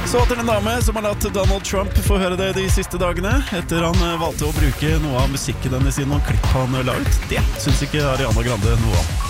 Så til en dame som har latt Donald Trump få høre det de siste dagene, etter han valgte å bruke noe av musikken hennes i noen klipp han la ut. Det synes ikke Ariana Grande noe om.